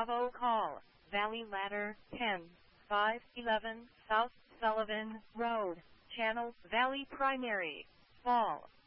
Bravo call, Valley Ladder, 10-511 South Sullivan Road, Channel Valley Primary, Fall.